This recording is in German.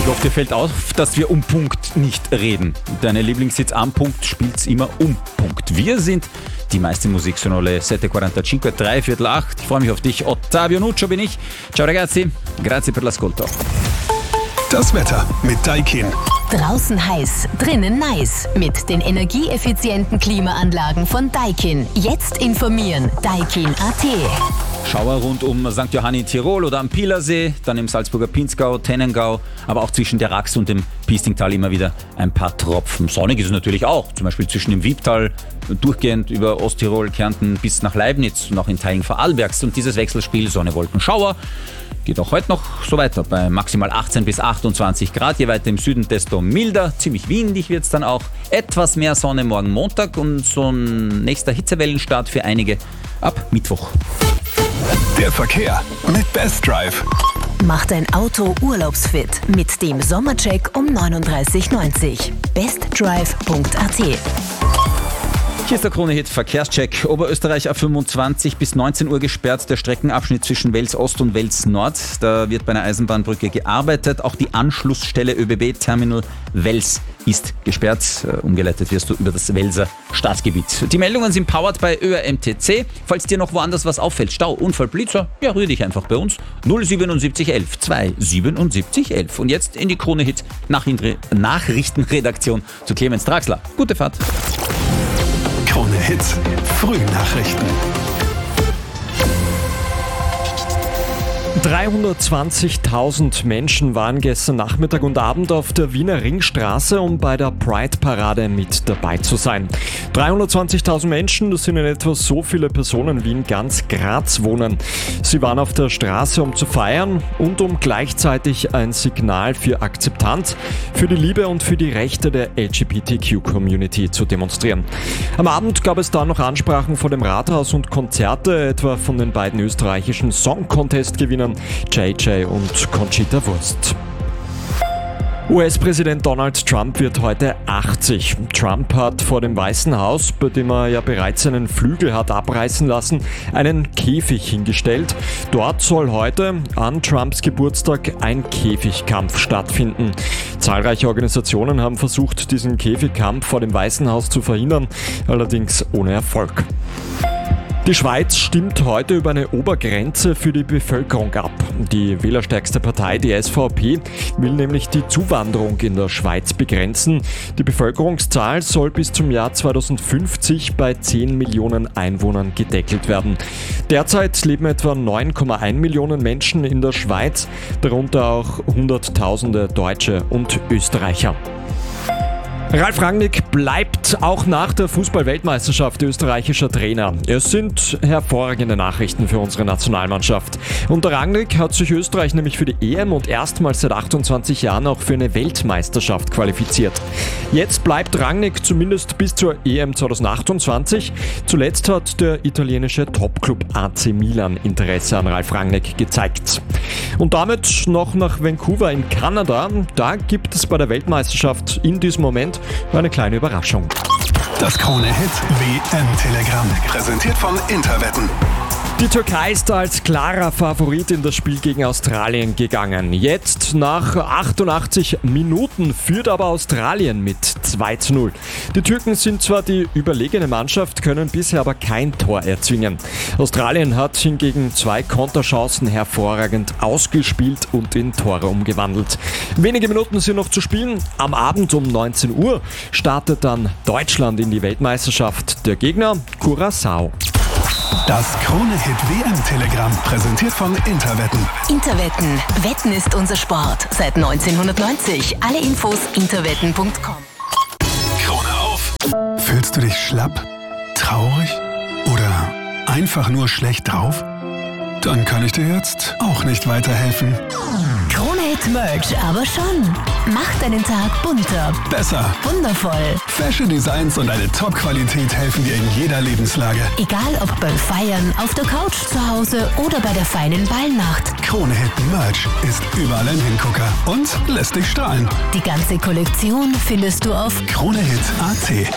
Ich hoffe, dir fällt auf, dass wir um Punkt nicht reden. Deine Lieblingshits am Punkt spielt's immer um Punkt. Wir sind die meiste Musik sono le 7.45, 7:45. Ich freue mich auf dich. Ottavio Nuccio bin ich. Ciao ragazzi, grazie per l'ascolto. Das Wetter mit Daikin. Draußen heiß, drinnen nice. Mit den energieeffizienten Klimaanlagen von Daikin. Jetzt informieren. Daikin.at. Schauer rund um St. Johann in Tirol oder am Pielersee, dann im Salzburger Pinzgau, Tennengau, aber auch zwischen der Rax und dem Piestingtal immer wieder ein paar Tropfen. Sonnig ist es natürlich auch, zum Beispiel zwischen dem Wiebtal, durchgehend über Osttirol, Kärnten bis nach Leibniz und auch in Teilen Vorarlbergs. Und dieses Wechselspiel Sonne, Wolken, Schauer geht auch heute noch so weiter bei maximal 18 bis 28 Grad. Je weiter im Süden, desto milder. Ziemlich windig wird es dann auch. Etwas mehr Sonne morgen Montag und so ein nächster Hitzewellenstart für einige ab Mittwoch. Der Verkehr mit Best Drive. Mach dein Auto urlaubsfit mit dem Sommercheck um 39,90. bestdrive.at. Hier ist der Krone-Hit Verkehrscheck. Oberösterreich A25 bis 19 Uhr gesperrt, der Streckenabschnitt zwischen Wels Ost und Wels Nord. Da wird bei einer Eisenbahnbrücke gearbeitet. Auch die Anschlussstelle ÖBB Terminal Wels ist gesperrt. Umgeleitet wirst du über das Welser Staatsgebiet. Die Meldungen sind powered bei ÖRMTC. Falls dir noch woanders was auffällt, Stau, Unfall, Blitzer, ja, rühr dich einfach bei uns. 07711 27711. Und jetzt in die Krone-Hit Nachrichtenredaktion zu Clemens Draxler. Gute Fahrt. Krone Hits, Frühnachrichten. 320.000 Menschen waren gestern Nachmittag und Abend auf der Wiener Ringstraße, um bei der Pride-Parade mit dabei zu sein. 320.000 Menschen, das sind in etwa so viele Personen wie in ganz Graz wohnen. Sie waren auf der Straße, um zu feiern und um gleichzeitig ein Signal für Akzeptanz, für die Liebe und für die Rechte der LGBTQ-Community zu demonstrieren. Am Abend gab es dann noch Ansprachen vor dem Rathaus und Konzerte, etwa von den beiden österreichischen Song-Contest-Gewinnern JJ und Conchita Wurst. US-Präsident Donald Trump wird heute 80. Trump hat vor dem Weißen Haus, bei dem er ja bereits seinen Flügel hat abreißen lassen, einen Käfig hingestellt. Dort soll heute an Trumps Geburtstag ein Käfigkampf stattfinden. Zahlreiche Organisationen haben versucht, diesen Käfigkampf vor dem Weißen Haus zu verhindern, allerdings ohne Erfolg. Die Schweiz stimmt heute über eine Obergrenze für die Bevölkerung ab. Die wählerstärkste Partei, die SVP, will nämlich die Zuwanderung in der Schweiz begrenzen. Die Bevölkerungszahl soll bis zum Jahr 2050 bei 10 Millionen Einwohnern gedeckelt werden. Derzeit leben etwa 9,1 Millionen Menschen in der Schweiz, darunter auch Hunderttausende Deutsche und Österreicher. Ralf Rangnick bleibt auch nach der Fußball-Weltmeisterschaft österreichischer Trainer. Es sind hervorragende Nachrichten für unsere Nationalmannschaft. Unter Rangnick hat sich Österreich nämlich für die EM und erstmals seit 28 Jahren auch für eine Weltmeisterschaft qualifiziert. Jetzt bleibt Rangnick zumindest bis zur EM 2028. Zuletzt hat der italienische Topclub AC Milan Interesse an Ralf Rangnick gezeigt. Und damit noch nach Vancouver in Kanada. Da gibt es bei der Weltmeisterschaft in diesem Moment eine kleine Überraschung. Das Krone Hit WM-Telegramm, präsentiert von Interwetten. Die Türkei ist als klarer Favorit in das Spiel gegen Australien gegangen. Jetzt nach 88 Minuten führt aber Australien mit 2:0. Die Türken sind zwar die überlegene Mannschaft, können bisher aber kein Tor erzwingen. Australien hat hingegen 2 Konterchancen hervorragend ausgespielt und in Tore umgewandelt. Wenige Minuten sind noch zu spielen. Am Abend um 19 Uhr startet dann Deutschland in die Weltmeisterschaft. Der Gegner Curaçao. Das Krone Hit WM-Telegramm, präsentiert von Interwetten. Interwetten. Wetten ist unser Sport. Seit 1990. Alle Infos interwetten.com. Krone auf. Fühlst du dich schlapp, traurig oder einfach nur schlecht drauf? Dann kann ich dir jetzt auch nicht weiterhelfen. Krone Hit Merch, aber schon. Macht deinen Tag bunter, Besser. wundervoll. Fashion Designs und eine Top-Qualität helfen dir in jeder Lebenslage. Egal ob beim Feiern, auf der Couch zu Hause oder bei der feinen Ballnacht. Krone Hit Merch ist überall ein Hingucker und lässt dich strahlen. Die ganze Kollektion findest du auf KroneHit.at